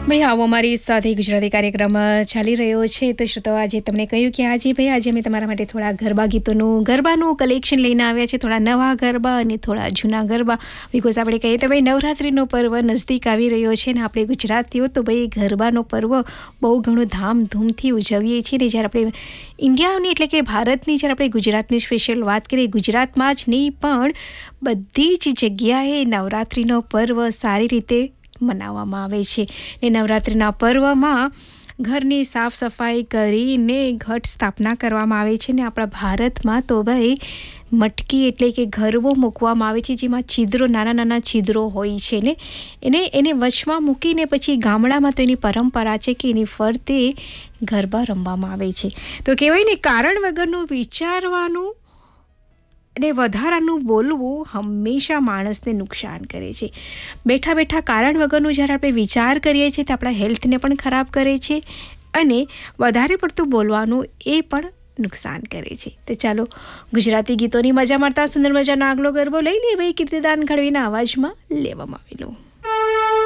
ભાઈ આવો અમારી સાથે ગુજરાતી કાર્યક્રમ ચાલી રહ્યો છે. તો શ્રોતાઓ, આજે તમને કહ્યું કે આજે અમે તમારા માટે થોડા ગરબા ગરબાનું કલેક્શન લઈને આવ્યા છે. થોડા નવા ગરબા અને થોડા જૂના ગરબા. બિકોઝ આપણે કહીએ તો ભાઈ નવરાત્રિનો પર્વ નજદીક આવી રહ્યો છે ને આપણે ગુજરાતીઓ તો ભાઈ ગરબાનો પર્વ બહુ ઘણું ધામધૂમથી ઉજવીએ છીએ. ને જ્યારે આપણે ઇન્ડિયાની એટલે કે ભારતની જ્યારે આપણે ગુજરાતની સ્પેશિયલ વાત કરીએ, ગુજરાતમાં જ નહીં પણ બધી જ જગ્યાએ નવરાત્રિનો પર્વ સારી રીતે મનાવવામાં આવે છે. ને નવરાત્રિના પર્વમાં ઘરની સાફ સફાઈ કરીને ઘટ સ્થાપના કરવામાં આવે છે. ને આપણા ભારતમાં તો ભાઈ મટકી એટલે કે ગરબો મૂકવામાં આવે છે, જેમાં છિદ્રો, નાના છિદ્રો હોય છે ને એને વચમાં મૂકીને પછી ગામડામાં તો એની પરંપરા છે કે એની ફરતે ગરબા રમવામાં આવે છે. તો કહેવાય ને, કારણ વગરનું વિચારવાનું અને વધારાનું બોલવું હંમેશા માણસને નુકસાન કરે છે. બેઠા કારણ વગરનું જ્યારે આપણે વિચાર કરીએ છીએ તો આપણા હેલ્થને પણ ખરાબ કરે છે અને વધારે પડતું બોલવાનું એ પણ નુકસાન કરે છે. તો ચાલો ગુજરાતી ગીતોની મજા મારતા સુંદર મજાનો આગલો ગરબો લઈ લે ભાઈ કીર્તિદાન ગઢવીના અવાજમાં લેવામાં આવેલો.